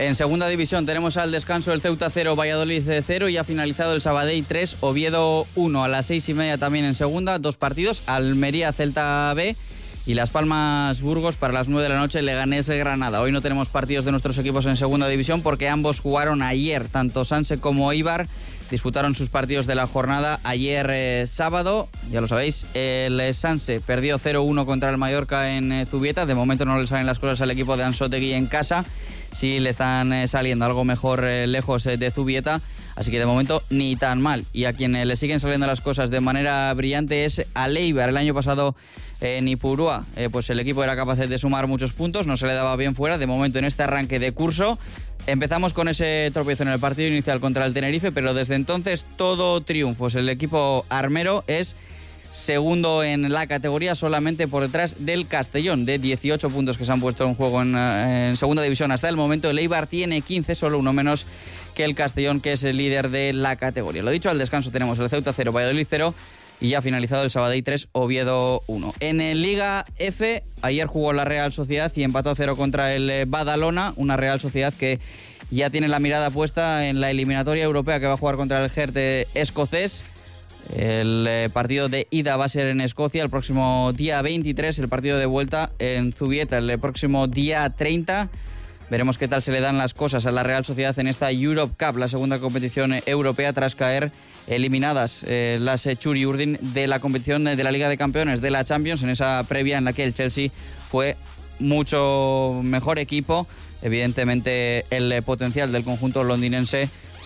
En segunda división tenemos al descanso el Ceuta 0, Valladolid 0 y ha finalizado el Sabadell 3, Oviedo 1. A las 6:30 también en segunda, 2 partidos, Almería Celta B y Las Palmas Burgos para las 9 de la noche, Leganés Granada. Hoy no tenemos partidos de nuestros equipos en segunda división porque ambos jugaron ayer, tanto Sanse como Eibar disputaron sus partidos de la jornada ayer sábado. Ya lo sabéis, el Sanse perdió 0-1 contra el Mallorca en Zubieta. De momento no le salen las cosas al equipo de Anzoátegui en casa. Sí le están saliendo algo mejor lejos de Zubieta, así que de momento ni tan mal. Y a quien le siguen saliendo las cosas de manera brillante es al Eibar. El año pasado en Ipurúa pues el equipo era capaz de sumar muchos puntos, no se le daba bien fuera. De momento en este arranque de curso empezamos con ese tropiezo en el partido inicial contra el Tenerife, pero desde entonces todo triunfos. El equipo armero es segundo en la categoría, solamente por detrás del Castellón, de 18 puntos que se han puesto en juego en segunda división hasta el momento. El Eibar tiene 15, solo uno menos que el Castellón, que es el líder de la categoría. Lo dicho, al descanso tenemos el Ceuta 0, Valladolid 0 y ya ha finalizado el Sabadell 3, Oviedo 1. En el Liga F, ayer jugó la Real Sociedad y empató 0 contra el Badalona, una Real Sociedad que ya tiene la mirada puesta en la eliminatoria europea que va a jugar contra el Gerte escocés. El partido de ida va a ser en Escocia el próximo día 23, el partido de vuelta en Zubieta el próximo día 30. Veremos qué tal se le dan las cosas a la Real Sociedad en esta Europe Cup, la segunda competición europea, tras caer eliminadas las Churi Urdin de la competición de la Liga de Campeones de la Champions, en esa previa en la que el Chelsea fue mucho mejor equipo. Evidentemente el potencial del conjunto londinense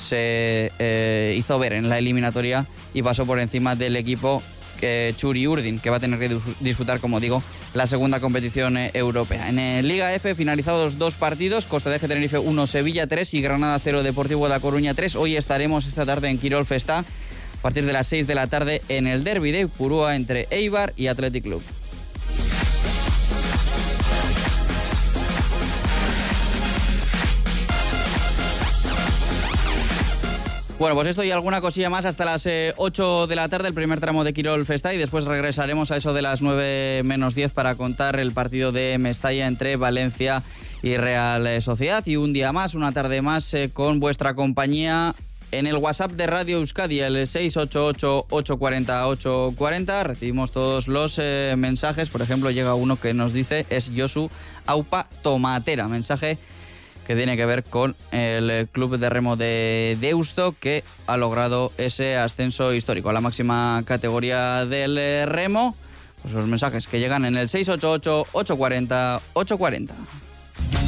se hizo ver en la eliminatoria y pasó por encima del equipo Churi Urdin, que va a tener que disputar, como digo, la segunda competición europea. En Liga F, finalizados 2 partidos, Costa de Tenerife 1, Sevilla 3 y Granada 0, Deportivo da Coruña 3. Hoy estaremos esta tarde en Quirol Festá, a partir de las 6 de la tarde, en el derbi de Ipurúa entre Eibar y Athletic Club. Bueno, pues esto y alguna cosilla más hasta las 8 de la tarde, el primer tramo de Quirol Festá, y después regresaremos a eso de las 9 menos 10 para contar el partido de Mestalla entre Valencia y Real Sociedad. Y un día más, una tarde más, con vuestra compañía en el WhatsApp de Radio Euskadi, el 688-840-840. Recibimos todos los mensajes. Por ejemplo, llega uno que nos dice, es Josu Aupa Tomatera, mensaje que tiene que ver con el club de remo de Deusto, que ha logrado ese ascenso histórico a la máxima categoría del remo. Pues los mensajes que llegan en el 688-840-840.